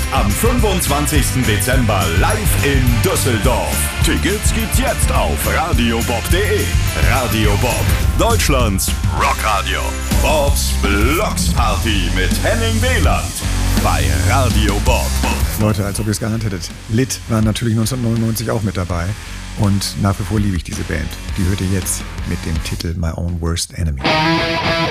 am 25. Dezember live in Düsseldorf. Tickets gibt's jetzt auf radiobob.de. Radio Bob, Deutschlands Rockradio. Bobs Blocksparty mit Henning Wieland bei Radio Bob. Leute, als ob ihr es geahnt hättet. Lit war natürlich 1999 auch mit dabei. Und nach wie vor liebe ich diese Band. Die hört ihr jetzt mit dem Titel My Own Worst Enemy.